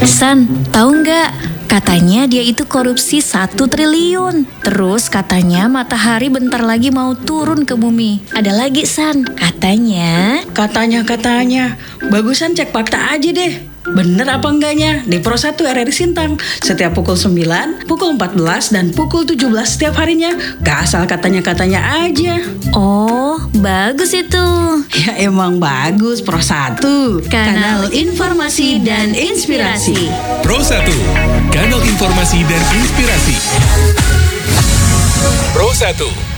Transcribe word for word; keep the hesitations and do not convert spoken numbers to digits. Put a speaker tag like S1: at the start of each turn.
S1: San, tahu nggak? Katanya dia itu korupsi satu triliun. Terus katanya matahari bentar lagi mau turun ke bumi. Ada lagi, San. Katanya...
S2: Katanya-katanya, bagusan cek fakta aja deh. Bener apa enggaknya? Di Pro satu R R I Sintang. Setiap pukul sembilan, pukul empat belas, dan pukul tujuh belas setiap harinya. Gak asal katanya-katanya aja.
S1: Oh, bagus itu.
S2: Ya emang bagus, Pro satu.
S1: Kanal informasi dan inspirasi.
S3: Pro satu, kanal informasi dan inspirasi. Pro satu.